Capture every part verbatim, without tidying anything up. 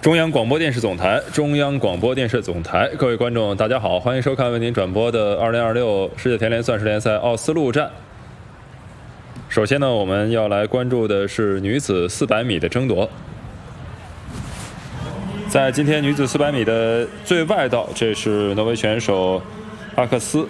中央广播电视总台，中央广播电视总台，各位观众，大家好，欢迎收看为您转播的二零二六世界田联钻石联赛奥斯陆站。首先呢，我们要来关注的是女子四百米的争夺。在今天女子四百米的最外道，这是挪威选手阿克斯。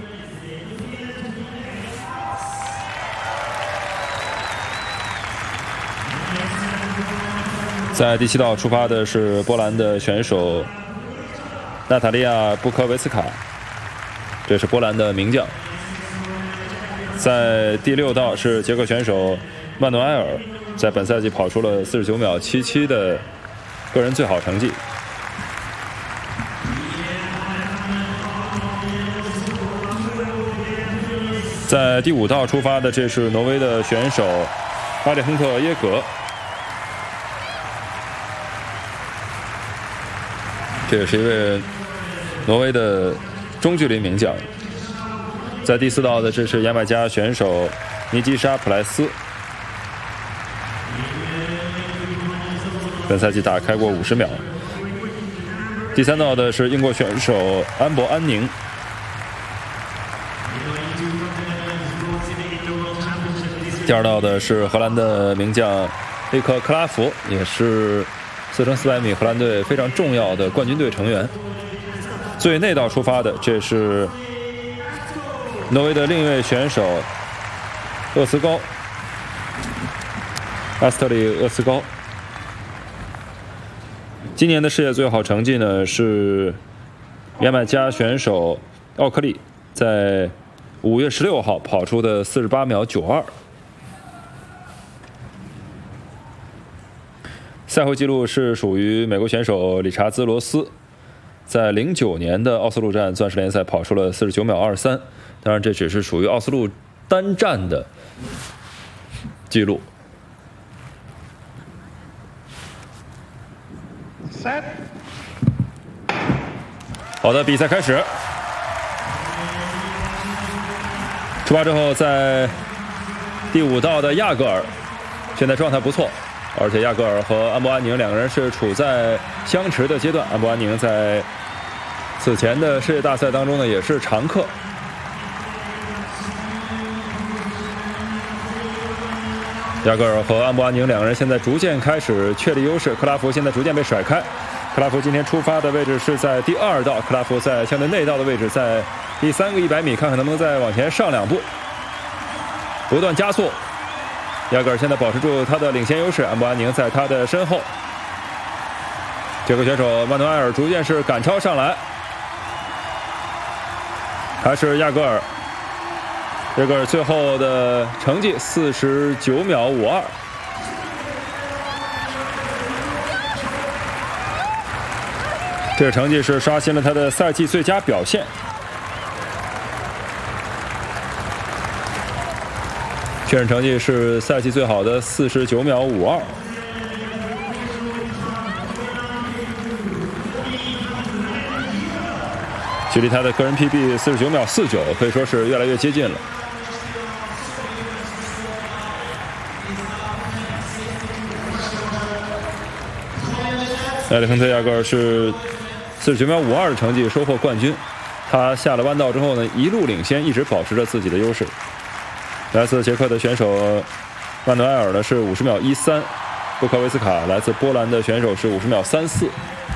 在第七道出发的是波兰的选手娜塔莉亚·布科维斯卡，这是波兰的名将。在第六道是捷克选手曼努埃尔，在本赛季跑出了四十九秒七七的个人最好成绩。在第五道出发的这是挪威的选手巴列亨特耶格，这也是一位挪威的中距离名将。在第四道的这是牙买加选手尼基沙普莱斯，本赛季打开过五十秒。第三道的是英国选手安博安宁。第二道的是荷兰的名将利克克拉福，也是四乘四百米荷兰队非常重要的冠军队成员。最内道出发的，这是挪威的另一位选手厄斯高，阿斯特里厄斯高。今年的世界最好成绩呢是牙买加选手奥克利在五月十六号跑出的四十八秒九二。赛后纪录是属于美国选手理查兹罗斯，在零九年的奥斯陆站钻石联赛跑出了四十九秒二三，当然这只是属于奥斯陆单站的记录。好的，比赛开始。出发之后，在第五道的亚格尔，现在状态不错。而且亚格尔和安博安宁两个人是处在相持的阶段，安博安宁在此前的世界大赛当中呢也是常客。亚格尔和安博安宁两个人现在逐渐开始确立优势，克拉夫现在逐渐被甩开。克拉夫今天出发的位置是在第二道，克拉夫在相对内道的位置，在第三个一百米，看看能不能再往前上两步，不断加速。亚格尔现在保持住他的领先优势，安博安宁在他的身后。捷克选手曼努埃尔逐渐是赶超上来，还是亚格尔。亚格尔最后的成绩四十九秒五二。这个成绩是刷新了他的赛季最佳表现。确认成绩是赛季最好的四十九秒五二。距离他的个人 P B 四十九秒四九可以说是越来越接近了。埃里亨特亚格尔是四十九秒五二的成绩收获冠军。他下了弯道之后呢，一路领先，一直保持着自己的优势。来自捷克的选手曼努埃尔呢是五十秒一三，布科维斯卡来自波兰的选手是五十秒三四。